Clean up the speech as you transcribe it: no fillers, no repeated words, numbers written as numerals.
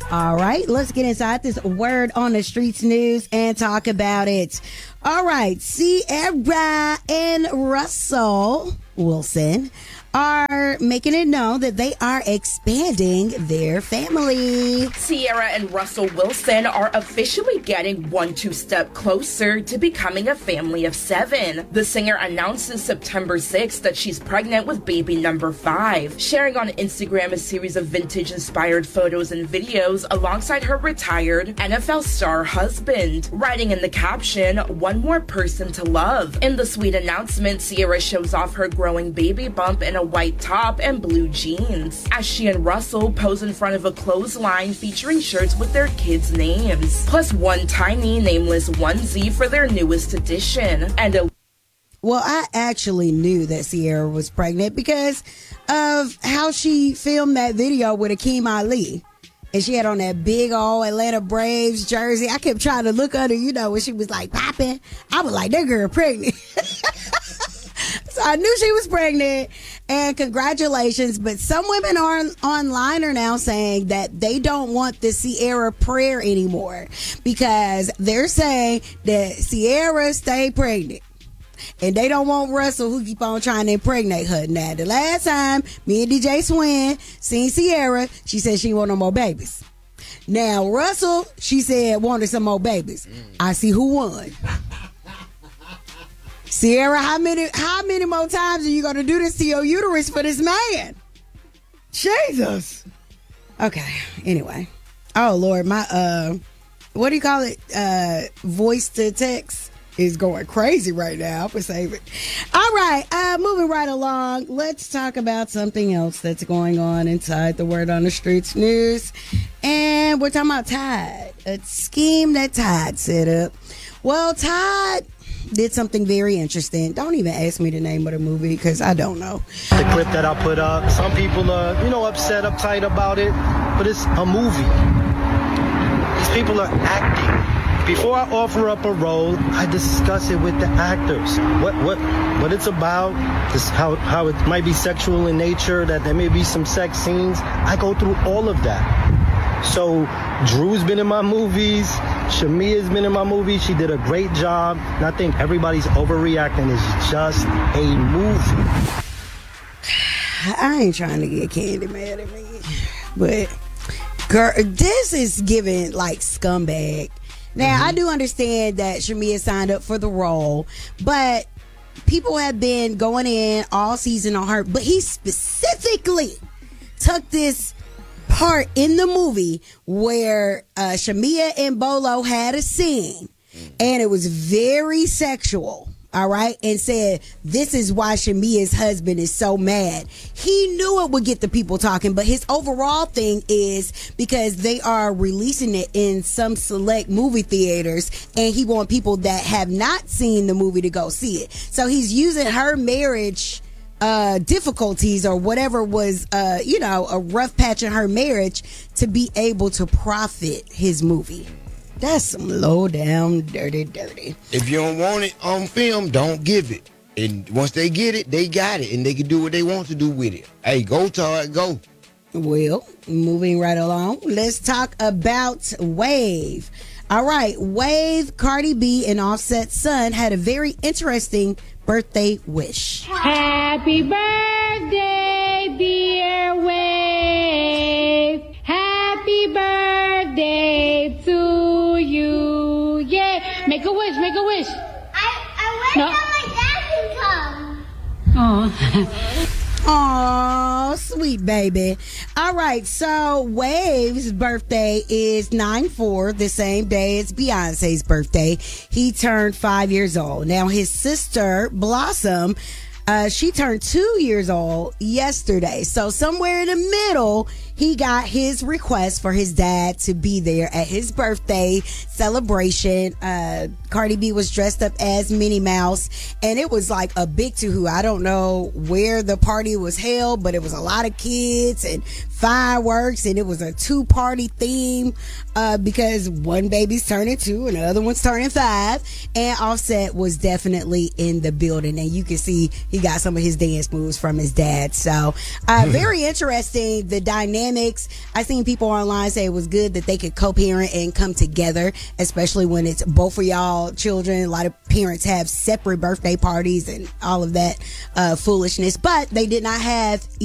All right, let's get inside this word on the streets news and talk about it. All right, Ciara and Russell Wilson are making it known that they are expanding their family. Ciara and Russell Wilson are officially getting one step closer to becoming a family of 7. The singer announces September 6th that she's pregnant with baby number 5, sharing on Instagram a series of vintage-inspired photos and videos alongside her retired NFL star husband, writing in the caption, "One more person to love." In the sweet announcement, Ciara shows off her growing baby bump in a white top and blue jeans, as she and Russell pose in front of a clothesline featuring shirts with their kids' names, plus one tiny nameless onesie for their newest addition. Well, I actually knew that Ciara was pregnant because of how she filmed that video with Akeem Ali. And she had on that big old Atlanta Braves jersey. I kept trying to look at her, when she was like popping. I was like, that girl pregnant. So I knew she was pregnant, and congratulations. But some women online are now saying that they don't want the Ciara prayer anymore because they're saying that Ciara stayed pregnant. And they don't want Russell, who keep on trying to impregnate her. Now, the last time me and DJ Swin seen Ciara, she said she want no more babies. Now, Russell, she said wanted some more babies. I see who won. Ciara, how many more times are you going to do this to your uterus for this man? Jesus. Okay, anyway. Oh, Lord, my, what do you call it? Voice to text is going crazy right now. I'm going to save it. All right, moving right along. Let's talk about something else that's going on inside the Word on the Streets news. And we're talking about Tide, a scheme that Tide set up. Well, Tide did something very interesting. Don't even ask me the name of the movie because I don't know. The clip that I put up, some people are, upset, uptight about it, but it's a movie. These people are acting. Before I offer up a role, I discuss it with the actors. What it's about, this, how it might be sexual in nature, that there may be some sex scenes. I go through all of that. So Drew's been in my movies. Shamia's been in my movie. She did a great job. And I think everybody's overreacting. It's just a movie. I ain't trying to get Candy mad at me. But, girl, this is giving, like, scumbag. Now, I do understand that Shamia signed up for the role. But people have been going in all season on her. But he specifically took this part in the movie where Shamia and Bolo had a scene and it was very sexual, all right, and said this is why Shamia's husband is so mad. He knew it would get the people talking, but his overall thing is because they are releasing it in some select movie theaters and he want people that have not seen the movie to go see it. So he's using her marriage difficulties or whatever was a rough patch in her marriage to be able to profit his movie. That's some low down dirty. If you don't want it on film, don't give it. And once they get it, they got it, and they can do what they want to do with it. Hey, go Todd, go. Well, moving right along, let's talk about Wave. All right, Wave, Cardi B, and Offset's son had a very interesting birthday wish. Happy birthday, dear Wave. Happy birthday to you. Yeah, make a wish, make a wish. I wish that my dad can come. Oh. Aw, sweet baby. All right, so Wave's birthday is 9/4, the same day as Beyonce's birthday. He turned 5 years old. Now, his sister, Blossom, she turned 2 years old yesterday. So somewhere in the middle, he got his request for his dad to be there at his birthday celebration. Cardi B was dressed up as Minnie Mouse, and it was like a big to-hoo. I don't know where the party was held, but it was a lot of kids and fireworks, and it was a two-party theme because one baby's turning 2 and the other one's turning 5, and Offset was definitely in the building, and you can see he got some of his dance moves from his dad. So very interesting, the dynamics. I seen people online say it was good that they could co-parent and come together, especially when it's both of y'all children. A lot of parents have separate birthday parties and all of that foolishness, but they did not have